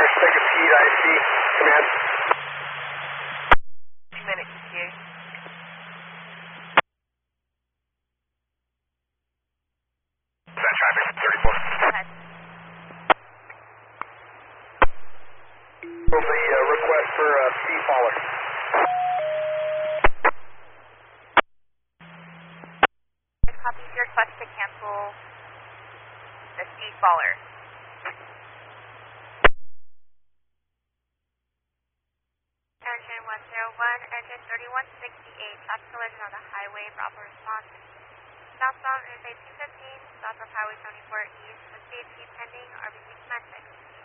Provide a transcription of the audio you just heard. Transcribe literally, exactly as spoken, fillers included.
Second speed, I C, command. Two minutes here. That traffic, thirty-four. Go ahead. The uh, request for uh, speed faller. Copy your request to cancel the speed faller. Engine one zero one, engine thirty-one sixty-eight, traffic collision on the highway, Bravo response. Southbound Interstate two fifteen, south of Highway seventy-four east, with speed keep pending, R B C command six.